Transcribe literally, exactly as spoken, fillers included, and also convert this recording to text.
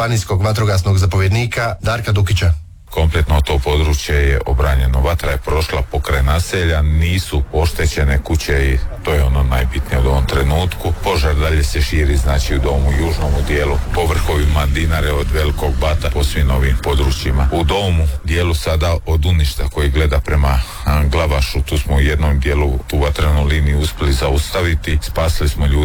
županijskog vatrogasnog zapovjednika Darka Dukića. Kompletno to područje je obranjeno. Vatra je prošla pokraj naselja, nisu oštećene kuće i to je ono najbitnije u ovom trenutku. Požar dalje se širi, znači u domu, južnom dijelu, po vrhovima Dinare od Velikog Bata, po svim ovim područjima. U domu, dijelu sada od Uništa koji gleda prema Glavašu, tu smo u jednom dijelu tu vatrenu liniju uspjeli zaustaviti, spasili smo ljudi